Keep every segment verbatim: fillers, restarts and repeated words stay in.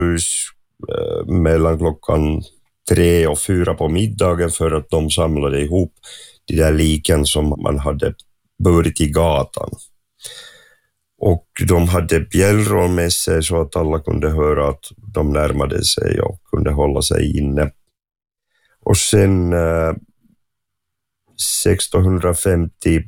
hus eh, mellan klockan tre och fyra på middagen för att de samlade ihop de där liken som man hade burit i gatan. Och de hade bjällror med sig så att alla kunde höra att de närmade sig och kunde hålla sig inne. Och sen eh, sextonhundrafemtiosju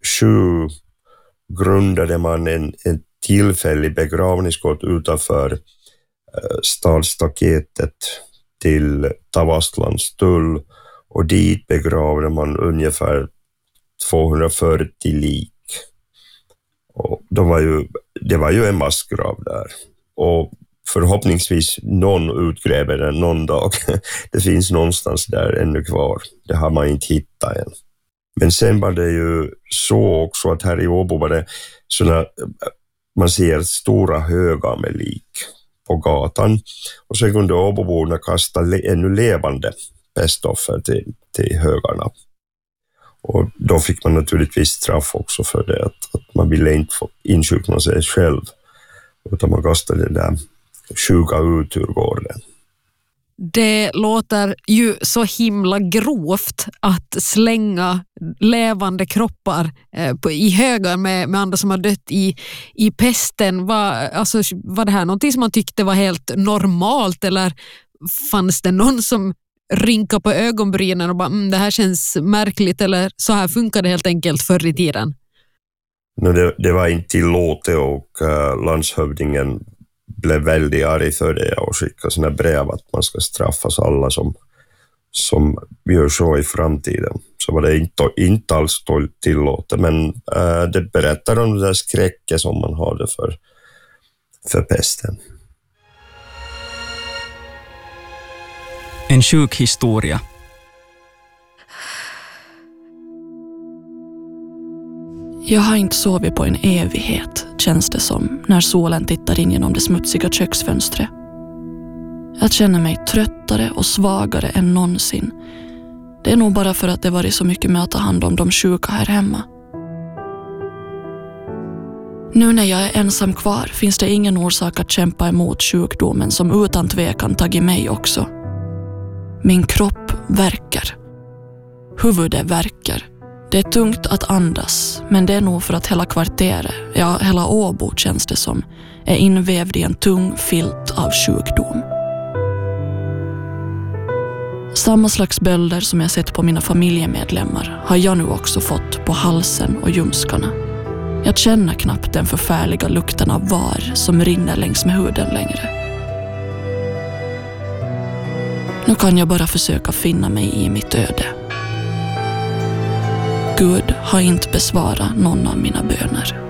grundade man en, en tillfällig begravningsgård utanför eh, stadsstaketet till Tavastlands tull, och dit begravde man ungefär tvåhundrafyrtio lik. Och de var ju, det var ju en massgrav där. Och förhoppningsvis någon utgräver den någon dag. Det finns någonstans där ännu kvar. Det har man inte hittat än. Men sen var det ju så också att här i Åbo var det såna, man ser stora högar med lik på gatan. Och sen kunde Åboborna kasta le, ännu levande pestoffer till, till högarna. Och då fick man naturligtvis straff också för det, att, att man ville inte få insjukna sig själv, utan man kastade det där sjuka ut ur gården. Det låter ju så himla grovt att slänga levande kroppar eh, på, i högar med, med andra som har dött i, i pesten. Var, alltså, var det här någonting som man tyckte var helt normalt, eller fanns det någon som rinka på ögonbrynen och bara mm, det här känns märkligt, eller så här funkar det helt enkelt förr i tiden? No, det, det var inte tillåtet, och uh, landshövdingen blev väldigt arg för det och skickade såna brev att man ska straffas alla som, som gör så i framtiden. Så var det inte, inte alls tillåtet, men uh, det berättar om det där skräcken som man hade för, för pesten. En sjuk historia. Jag har inte sovit på en evighet, känns det som, när solen tittar in genom det smutsiga köksfönstret. Jag känner mig tröttare och svagare än någonsin. Det är nog bara för att det varit så mycket med att ta hand om de sjuka här hemma. Nu när jag är ensam kvar finns det ingen orsak att kämpa emot sjukdomen som utan tvekan tagit mig också. Min kropp värker. Huvudet värker. Det är tungt att andas, men det är nog för att hela kvarteret, ja hela Åbo känns det som, är invävd i en tung filt av sjukdom. Samma slags bölder som jag sett på mina familjemedlemmar har jag nu också fått på halsen och ljumskarna. Jag känner knappt den förfärliga lukten av var som rinner längs med huden längre. Nu kan jag bara försöka finna mig i mitt öde. Gud har inte besvarat någon av mina böner.